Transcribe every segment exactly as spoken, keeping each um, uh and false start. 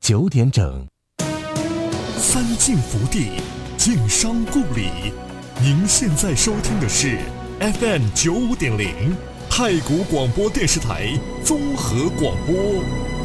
九点整。 三晋福地，晋商故里。您现在收听的是 F M 九五点零太谷广播电视台综合广播。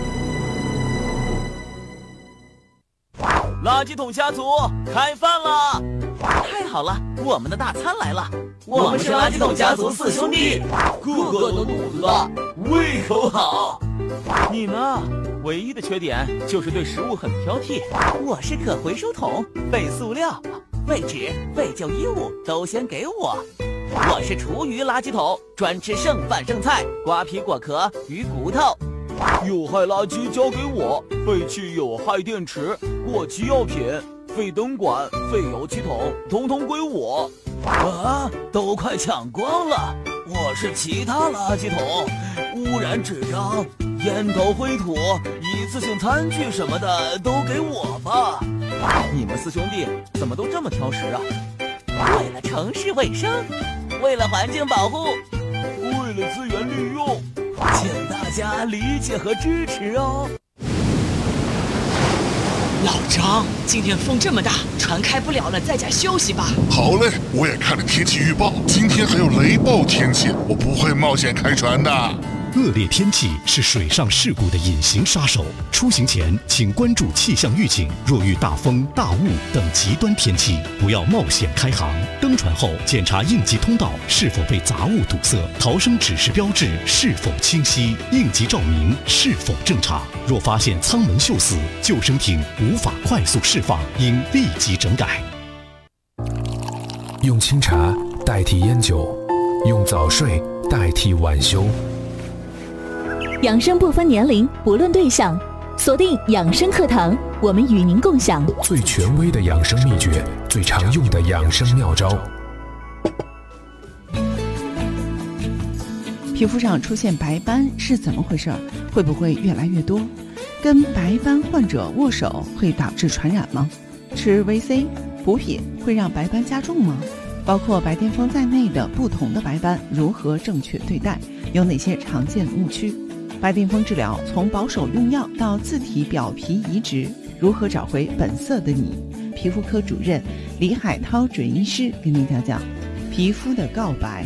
垃圾桶家族开饭了！太好了，我们的大餐来了！我们是垃圾桶家族四兄弟，个个都肚子大，胃口好。你呢？唯一的缺点就是对食物很挑剔。我是可回收桶，废塑料、废纸、废旧衣物都先给我。我是厨余垃圾桶，专吃剩饭剩菜、瓜皮果壳、鱼骨头。有害垃圾交给我，废弃有害电池、过期药品、废灯管、废油漆桶，统统归我。啊，都快抢光了！我是其他垃圾桶，污染纸张、烟头灰土、一次性餐具什么的都给我吧。你们四兄弟怎么都这么挑食啊？为了城市卫生，为了环境保护，为了资源利用，请大家理解和支持哦。 老张，今天风这么大，船开不了了，在家休息吧。 好嘞，我也看了天气预报，今天还有雷暴天气，我不会冒险开船的。 恶劣天气是水上事故的隐形杀手，出行前请关注气象预警，若遇大风、大雾等极端天气，不要冒险开航。登船后检查应急通道是否被杂物堵塞，逃生指示标志是否清晰，应急照明是否正常。若发现舱门锈死，救生艇无法快速释放，应立即整改。 用清茶代替烟酒，用早睡代替晚休。 养生不分年龄，不论对象，锁定养生课堂，我们与您共享最权威的养生秘诀，最常用的养生妙招。 皮肤上出现白斑是怎么回事？会不会越来越多？跟白斑患者握手会导致传染吗？吃 V C 补品会让白斑加重吗？包括白癜风在内的不同的白斑如何正确对待？有哪些常见误区？白癜风治疗从保守用药到自体表皮移植，如何找回本色的你？皮肤科主任李海涛准医师跟您讲讲皮肤的告白。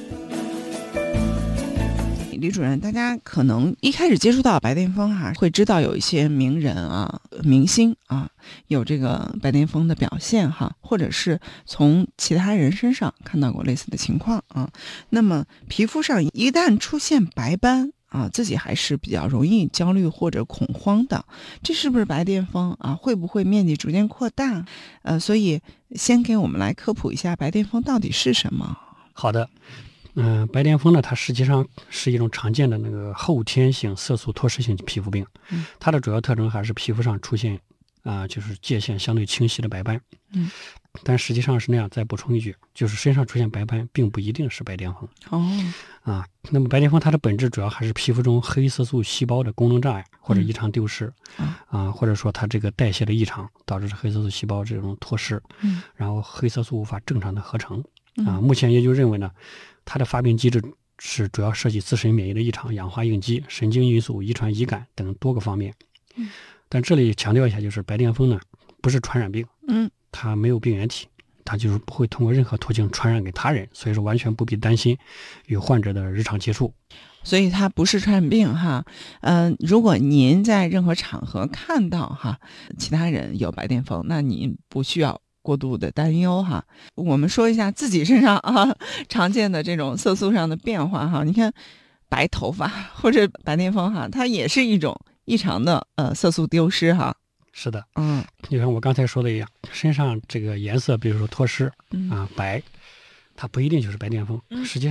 李主任，大家可能一开始接触到白癜风哈、啊，会知道有一些名人啊、明星啊有这个白癜风的表现哈，或者是从其他人身上看到过类似的情况啊。那么皮肤上一旦出现白斑啊，自己还是比较容易焦虑或者恐慌的，这是不是白癜风啊？会不会面积逐渐扩大？呃，所以先给我们来科普一下白癜风到底是什么。 好的。嗯、呃，白癜风呢，它实际上是一种常见的那个后天性色素脱失性皮肤病，嗯、它的主要特征还是皮肤上出现啊、呃，就是界限相对清晰的白斑。嗯，但实际上是那样。再补充一句，就是身上出现白斑，并不一定是白癜风。哦，啊，那么白癜风它的本质主要还是皮肤中黑色素细胞的功能障碍或者异常丢失，嗯、啊，或者说它这个代谢的异常导致黑色素细胞这种脱失，嗯，然后黑色素无法正常的合成。啊，目前研究认为呢，它的发病机制是主要涉及自身免疫的异常、氧化应激、神经因素、遗传遗感等多个方面。嗯，但这里强调一下，就是白癜风呢不是传染病，嗯，它没有病原体，它就是不会通过任何途径传染给他人，所以说完全不必担心与患者的日常接触。 所以它不是传染病哈，嗯、呃，如果您在任何场合看到哈其他人有白癜风，那您不需要过度的担忧哈。我们说一下自己身上啊常见的这种色素上的变化哈。你看白头发或者白癜风哈，它也是一种异常的呃色素丢失哈。 是的，嗯，就像我刚才说的一样，身上这个颜色，比如说脱失、嗯、啊白，它不一定就是白癜风，实际上